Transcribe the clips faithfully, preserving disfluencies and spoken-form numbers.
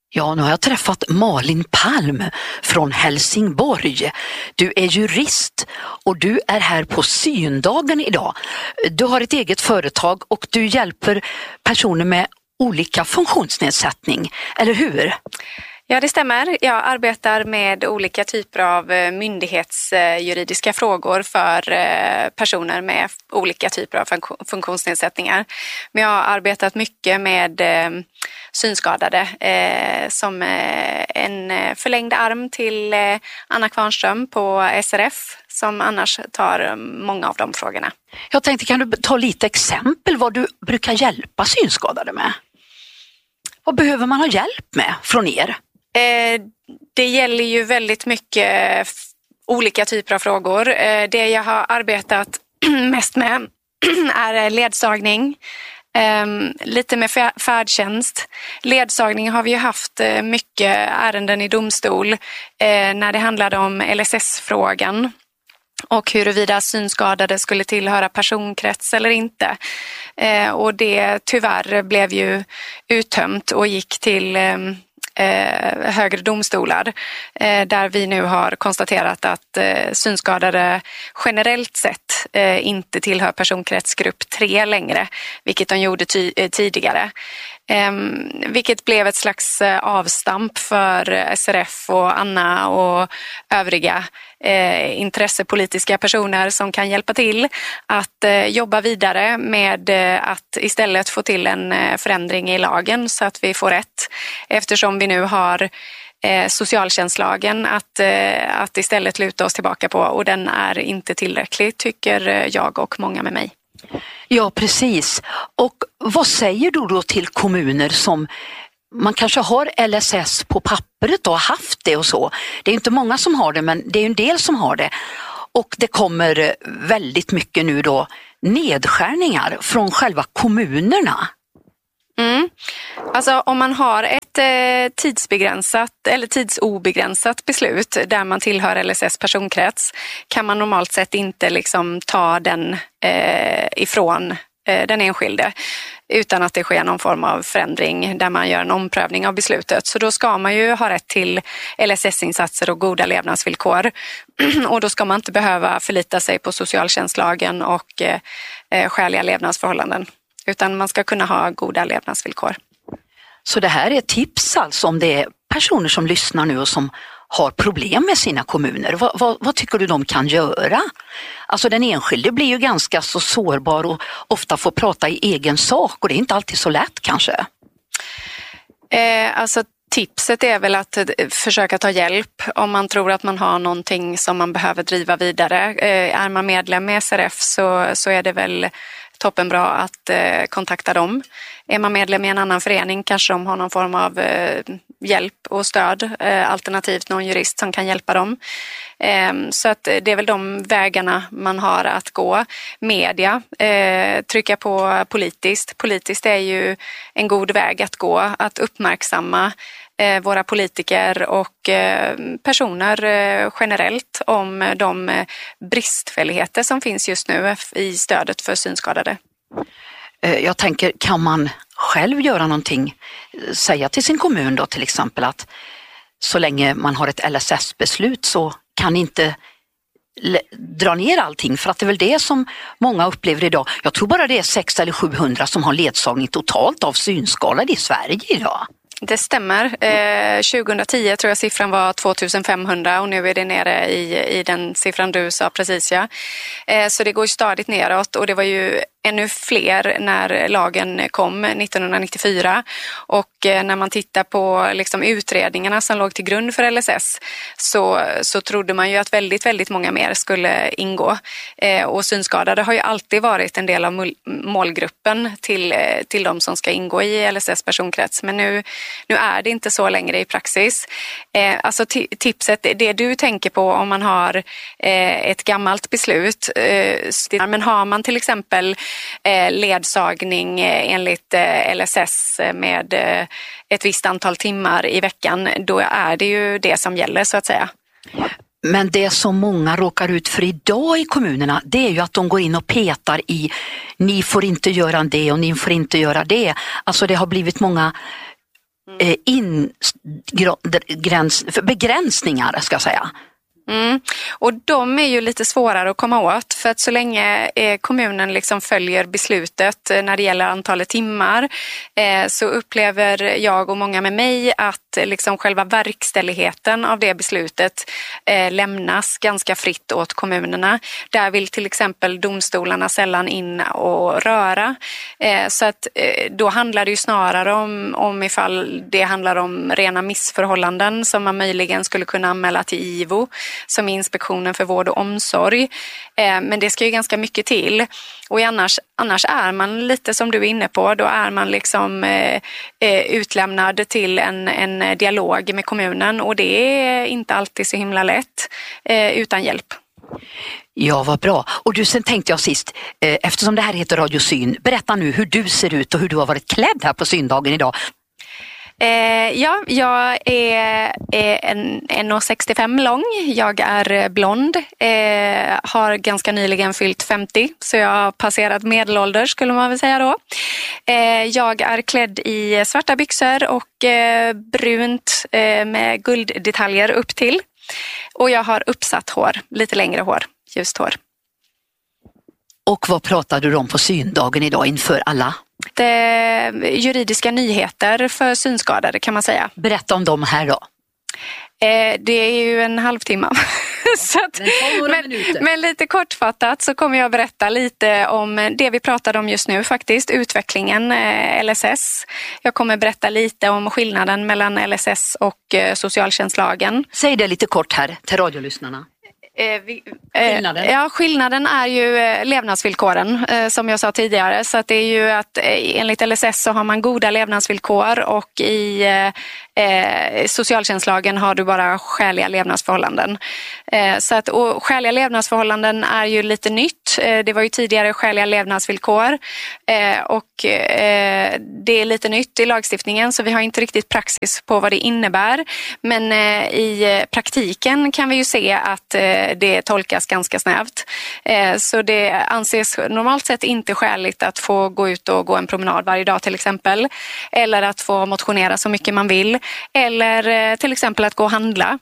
Ja, nu har jag träffat Malin Palm från Helsingborg. Du är jurist och du är här på syndagen idag. Du har ett eget företag och du hjälper personer med olika funktionsnedsättning, eller hur? Ja, det stämmer. Jag arbetar med olika typer av myndighetsjuridiska frågor för personer med olika typer av funktionsnedsättningar. Men jag har arbetat mycket med synskadade som en förlängd arm till Anna Kvarnström på S R F som annars tar många av de frågorna. Jag tänkte, kan du ta lite exempel vad du brukar hjälpa synskadade med? Vad behöver man ha hjälp med från er? Eh, det gäller ju väldigt mycket f- olika typer av frågor. Eh, det jag har arbetat mest med är ledsagning, eh, lite med fär- färdtjänst. Ledsagning har vi ju haft eh, mycket ärenden i domstol eh, när det handlade om L S S-frågan och huruvida synskadade skulle tillhöra personkrets eller inte. Eh, och det tyvärr blev ju uttömt och gick till eh, Eh, högre domstolar eh, där vi nu har konstaterat att eh, synskadade generellt sett eh, inte tillhör personkretsgrupp tre längre, vilket de gjorde ty- eh, tidigare. Eh, vilket blev ett slags eh, avstamp för S R F och Anna och övriga eh, intressepolitiska personer som kan hjälpa till att eh, jobba vidare med eh, att istället få till en eh, förändring i lagen så att vi får rätt, eftersom vi nu har eh, socialtjänstlagen att, eh, att istället luta oss tillbaka på, och den är inte tillräcklig, tycker jag och många med mig. Ja, precis. Och vad säger du då till kommuner som man kanske har L S S på pappret och har haft det och så? Det är inte många som har det, men det är en del som har det. Och det kommer väldigt mycket nu då nedskärningar från själva kommunerna. Mm. Alltså om man har ett eh, tidsbegränsat eller tidsobegränsat beslut där man tillhör L S S personkrets kan man normalt sett inte liksom ta den eh, ifrån eh, den enskilde utan att det sker någon form av förändring där man gör en omprövning av beslutet. Så då ska man ju ha rätt till L S S-insatser och goda levnadsvillkor. Och då ska man inte behöva förlita sig på socialtjänstlagen och eh, skäliga levnadsförhållanden. Utan man ska kunna ha goda levnadsvillkor. Så det här är tips alltså om det är personer som lyssnar nu och som har problem med sina kommuner. Vad, vad, vad tycker du de kan göra? Alltså den enskilde blir ju ganska så sårbar och ofta får prata i egen sak, och det är inte alltid så lätt kanske. Eh, alltså tipset är väl att försöka ta hjälp om man tror att man har någonting som man behöver driva vidare. Eh, är man medlem i S R F så, så är det väl toppenbra att eh, kontakta dem. Är man medlem i en annan förening kanske de har någon form av eh, hjälp och stöd, eh, alternativt någon jurist som kan hjälpa dem. Eh, så att det är väl de vägarna man har att gå. Media, eh, trycka på politiskt. Politiskt är ju en god väg att gå, att uppmärksamma eh, våra politiker och eh, personer eh, generellt om de eh, bristfälligheter som finns just nu i stödet för synskadade. Jag tänker, kan man själv göra någonting, säga till sin kommun då till exempel att så länge man har ett L S S-beslut så kan inte dra ner allting, för att det är väl det som många upplever idag. Jag tror bara det är sex eller sjuhundra som har ledsagning totalt av synskadade i Sverige idag. Det stämmer. Eh, tjugohundratio tror jag siffran var tvåtusenfemhundra och nu är det nere i, i den siffran du sa precis. Ja. Eh, så det går ju stadigt neråt, och det var ju ännu fler när lagen kom nittonhundranittiofyra, och eh, när man tittar på liksom, utredningarna som låg till grund för L S S så, så trodde man ju att väldigt, väldigt många mer skulle ingå. Eh, och synskadade har ju alltid varit en del av mul- målgruppen till, eh, till de som ska ingå i L S S personkrets, men nu Nu är det inte så längre i praxis. Eh, alltså t- tipset, det du tänker på om man har eh, ett gammalt beslut. Eh, men har man till exempel eh, ledsagning eh, enligt eh, L S S med eh, ett visst antal timmar i veckan, då är det ju det som gäller så att säga. Men det som många råkar ut för idag i kommunerna, det är ju att de går in och petar i ni får inte göra det och ni får inte göra det. Alltså det har blivit många eh, in, gräns, begränsningar ska jag säga. Mm. Och de är ju lite svårare att komma åt, för att så länge eh, kommunen liksom följer beslutet eh, när det gäller antalet timmar eh, så upplever jag och många med mig att eh, liksom själva verkställigheten av det beslutet eh, lämnas ganska fritt åt kommunerna. Där vill till exempel domstolarna sällan in och röra. Eh, så att eh, då handlar det ju snarare om, om ifall det handlar om rena missförhållanden som man möjligen skulle kunna anmäla till I V O, som är Inspektionen för vård och omsorg. Eh, men det ska ju ganska mycket till. Och annars, annars är man lite som du är inne på, då är man liksom eh, utlämnad till en, en dialog med kommunen, och det är inte alltid så himla lätt eh, utan hjälp. Ja, vad bra. Och du, sen tänkte jag sist, eh, eftersom det här heter Radio Syn, berätta nu hur du ser ut och hur du har varit klädd här på syndagen idag. Eh, ja, jag är, är en en komma sextiofem lång. Jag är blond. Eh, har ganska nyligen fyllt femtio, så jag har passerat medelålder skulle man väl säga då. Eh, jag är klädd i svarta byxor och eh, brunt eh, med gulddetaljer upp till. Och jag har uppsatt hår, lite längre hår, ljust hår. Och vad pratade du om på syndagen idag inför alla? Det, juridiska nyheter för synskadade kan man säga. Berätta om dem här då. Eh, det är ju en halvtimme. så att, men, men lite kortfattat så kommer jag berätta lite om det vi pratade om just nu faktiskt, utvecklingen eh, L S S. Jag kommer berätta lite om skillnaden mellan L S S och eh, socialtjänstlagen. Säg det lite kort här till radiolyssnarna. Eh, vi, eh, skillnaden? Ja, skillnaden är ju eh, levnadsvillkoren eh, som jag sa tidigare. Så att det är ju att eh, enligt L S S så har man goda levnadsvillkor, och i eh, eh, socialtjänstlagen har du bara skäliga levnadsförhållanden. Eh, så att, och skäliga levnadsförhållanden är ju lite nytt. Eh, det var ju tidigare skäliga levnadsvillkor eh, och eh, det är lite nytt i lagstiftningen, så vi har inte riktigt praxis på vad det innebär. Men eh, i praktiken kan vi ju se att eh, det tolkas ganska snävt. Så det anses normalt sett inte skäligt att få gå ut och gå en promenad varje dag till exempel. Eller att få motionera så mycket man vill. Eller till exempel att gå och handla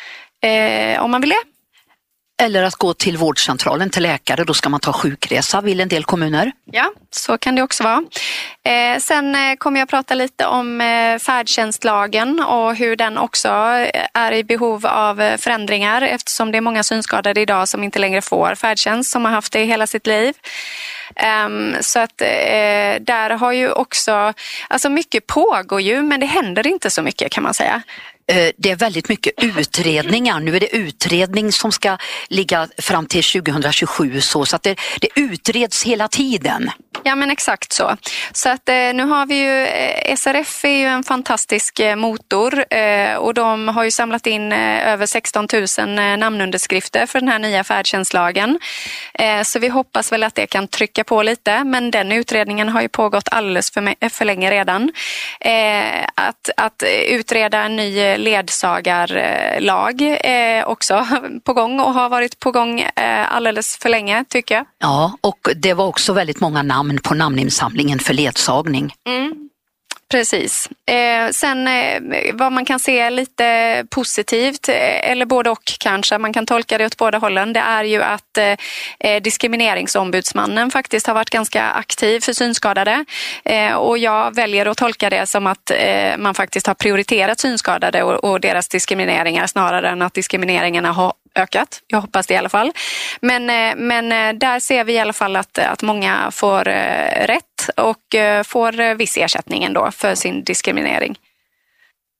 om man vill det. Eller att gå till vårdcentralen till läkare, då ska man ta sjukresa, vill en del kommuner. Ja, så kan det också vara. Eh, sen eh, kommer jag prata lite om eh, färdtjänstlagen och hur den också är i behov av eh, förändringar, eftersom det är många synskadade idag som inte längre får färdtjänst, som har haft det hela sitt liv. Um, så att eh, där har ju också, alltså mycket pågår ju, men det händer inte så mycket kan man säga. Det är väldigt mycket utredningar. Nu är det utredning som ska ligga fram till tjugohundratjugosju, så, så att det, det utreds hela tiden. Ja, men exakt så. Så att nu har vi ju, S R F är ju en fantastisk motor och de har ju samlat in över sexton tusen namnunderskrifter för den här nya färdtjänstlagen. Så vi hoppas väl att det kan trycka på lite, men den utredningen har ju pågått alldeles för, för länge redan. Att, att utreda en ny ledsagarlag är också på gång och har varit på gång alldeles för länge, tycker jag. Ja, och det var också väldigt många namn på namninsamlingen för ledsagning. Mm. Precis. Eh, sen eh, vad man kan se lite positivt, eh, eller både och kanske, man kan tolka det åt båda hållen, det är ju att eh, diskrimineringsombudsmannen faktiskt har varit ganska aktiv för synskadade. Eh, och jag väljer att tolka det som att eh, man faktiskt har prioriterat synskadade och, och deras diskrimineringar snarare än att diskrimineringarna har ökat. Jag hoppas det i alla fall. Men, men där ser vi i alla fall att, att många får rätt och får viss ersättning ändå för sin diskriminering.